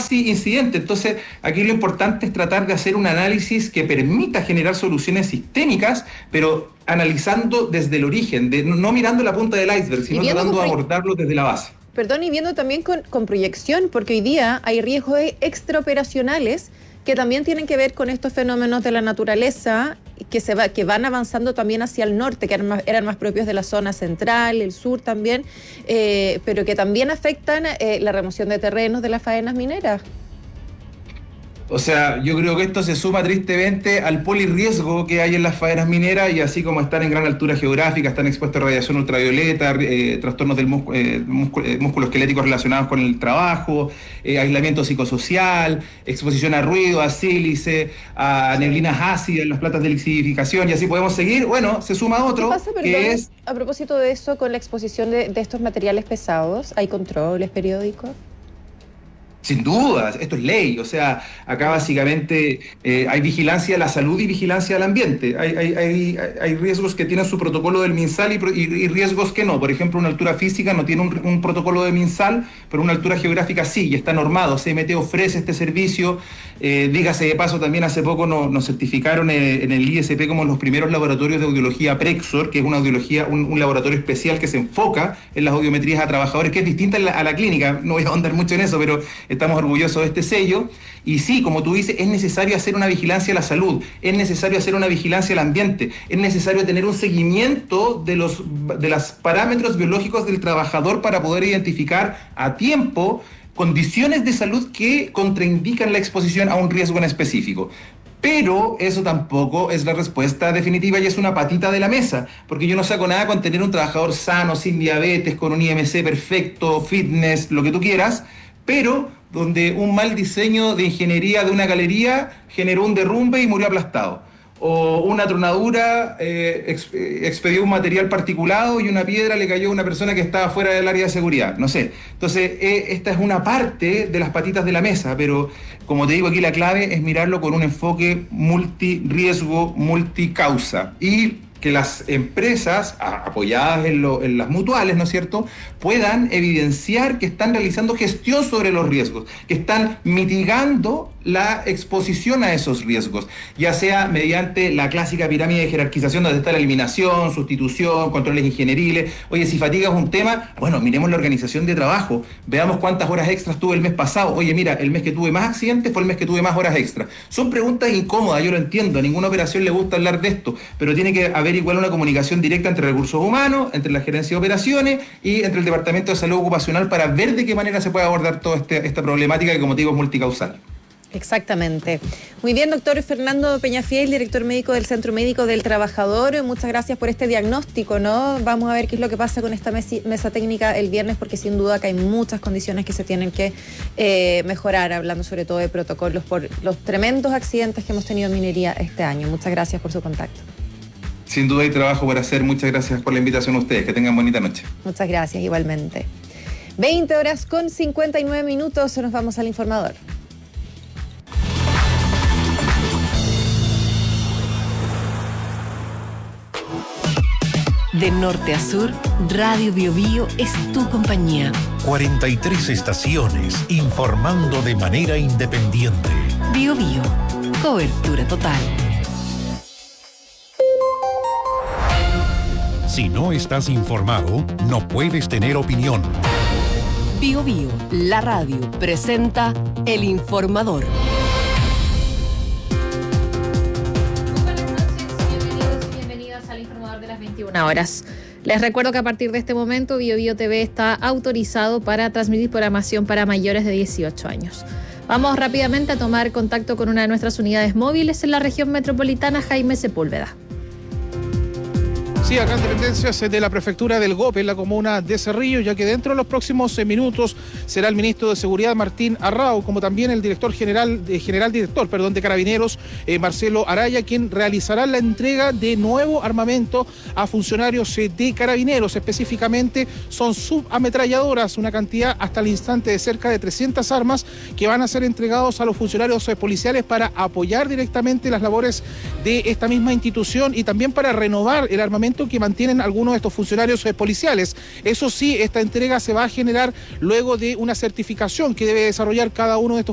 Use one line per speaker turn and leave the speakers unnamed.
cuasi incidente. Entonces, aquí lo importante es tratar de hacer un análisis que permita generar soluciones sistémicas, pero analizando desde el origen, no mirando la punta del iceberg, sino tratando de abordarlo desde la base.
Perdón, y viendo también con proyección, porque hoy día hay riesgos extraoperacionales que también tienen que ver con estos fenómenos de la naturaleza que van avanzando también hacia el norte, que eran más propios de la zona central, el sur también, pero que también afectan la remoción de terrenos de las faenas mineras.
O sea, yo creo que esto se suma tristemente al polirriesgo que hay en las faenas mineras, y así como están en gran altura geográfica, están expuestos a radiación ultravioleta, trastornos del músculo esquelético relacionados con el trabajo, aislamiento psicosocial, exposición a ruido, a sílice, a neblinas ácidas en las plantas de lixivificación, y así podemos seguir. Bueno, se suma otro.
¿Qué pasa,
que es...
A propósito de eso, con la exposición de estos materiales pesados? ¿Hay controles periódicos?
Sin dudas, esto es ley. O sea, acá básicamente hay vigilancia a la salud y vigilancia al ambiente. Hay riesgos que tienen su protocolo del MinSal y riesgos que no. Por ejemplo, una altura física no tiene un protocolo de MinSal, pero una altura geográfica sí, y está normado. CMT ofrece este servicio. Dígase de paso, también hace poco nos certificaron en el ISP como los primeros laboratorios de audiología Prexor, que es una audiología, un laboratorio especial que se enfoca en las audiometrías a trabajadores, que es distinta a la clínica. No voy a ahondar mucho en eso, pero estamos orgullosos de este sello. Y sí, como tú dices, es necesario hacer una vigilancia a la salud, es necesario hacer una vigilancia al ambiente, es necesario tener un seguimiento de los parámetros biológicos del trabajador para poder identificar a tiempo condiciones de salud que contraindican la exposición a un riesgo en específico. Pero eso tampoco es la respuesta definitiva y es una patita de la mesa, porque yo no saco nada con tener un trabajador sano, sin diabetes, con un IMC perfecto, fitness, lo que tú quieras, pero donde un mal diseño de ingeniería de una galería generó un derrumbe y murió aplastado. O una tronadura expedió un material particulado y una piedra le cayó a una persona que estaba fuera del área de seguridad. No sé. Entonces, esta es una parte de las patitas de la mesa, pero como te digo, aquí la clave es mirarlo con un enfoque multirriesgo, multicausa. Y que las empresas, apoyadas en las mutuales, ¿no es cierto?, puedan evidenciar que están realizando gestión sobre los riesgos, que están mitigando la exposición a esos riesgos, ya sea mediante la clásica pirámide de jerarquización donde está la eliminación, sustitución, controles ingenieriles. Oye, si fatiga es un tema, bueno, miremos la organización de trabajo, veamos cuántas horas extras tuve el mes pasado. Oye, mira, el mes que tuve más accidentes fue el mes que tuve más horas extras. Son preguntas incómodas, yo lo entiendo, a ninguna operación le gusta hablar de esto, pero tiene que haber igual una comunicación directa entre recursos humanos, entre la gerencia de operaciones y entre el Departamento de Salud Ocupacional para ver de qué manera se puede abordar toda esta problemática que, como te digo, es multicausal.
Exactamente. Muy bien, doctor Fernando Peñafiel, director médico del Centro Médico del Trabajador. Muchas gracias por este diagnóstico, ¿no? Vamos a ver qué es lo que pasa con esta mesa técnica el viernes, porque sin duda que hay muchas condiciones que se tienen que mejorar, hablando sobre todo de protocolos por los tremendos accidentes que hemos tenido en minería este año. Muchas gracias por su contacto.
Sin duda hay trabajo por hacer. Muchas gracias por la invitación a ustedes. Que tengan bonita noche.
Muchas gracias, igualmente. 20:59. Nos vamos al informador.
De norte a sur, Radio Biobío es tu compañía.
43 estaciones informando de manera independiente.
Biobío, cobertura total.
Si no estás informado, no puedes tener opinión.
Biobío, la radio, presenta El Informador.
De las 21 horas. Les recuerdo que a partir de este momento BioBio TV está autorizado para transmitir programación para mayores de 18 años. Vamos rápidamente a tomar contacto con una de nuestras unidades móviles en la región metropolitana, Jaime Sepúlveda.
Sí, acá en dependencias de la prefectura del Gope, en la comuna de Cerrillo, ya que dentro de los próximos minutos será el ministro de Seguridad, Martín Arrau, como también el director de Carabineros, Marcelo Araya, quien realizará la entrega de nuevo armamento a funcionarios de Carabineros. Específicamente son subametralladoras, una cantidad hasta el instante de cerca de 300 armas que van a ser entregados a los funcionarios policiales para apoyar directamente las labores de esta misma institución y también para renovar el armamento que mantienen algunos de estos funcionarios policiales. Eso sí, esta entrega se va a generar luego de una certificación que debe desarrollar cada uno de estos